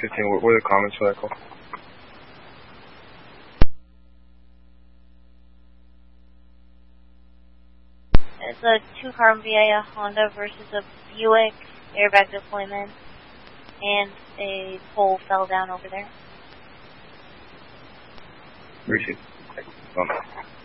15, what were the comments for that call? It's a two-car VIA Honda versus a Buick, airbag deployment, and a pole fell down over there. Appreciate it.